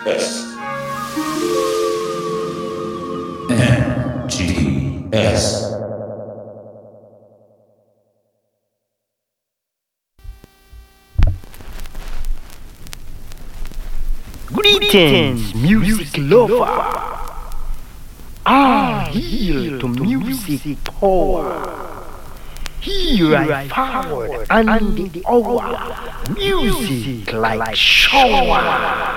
NGS. Greetings, music lover. I yield to music power. Here I forward and the hour, music like shower.